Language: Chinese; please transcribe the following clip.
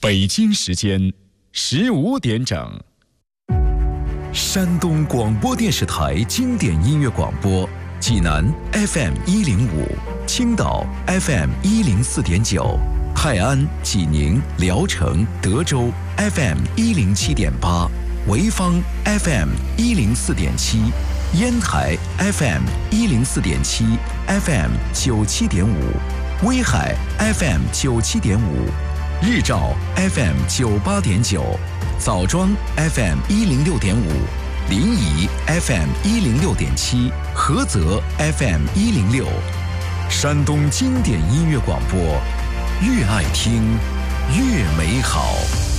北京时间15点整。 山东广播电视台经典音乐广播，济南 FM105，青岛 FM104.9，泰安、济宁、聊城、德州 FM107.8，潍坊 FM104.7，烟台 FM104.7 FM97.5，威海 FM97.5，日照 FM98.9，枣庄 FM106.5，临沂 FM106.7，菏泽 FM106。山东经典音乐广播，越爱听越美好。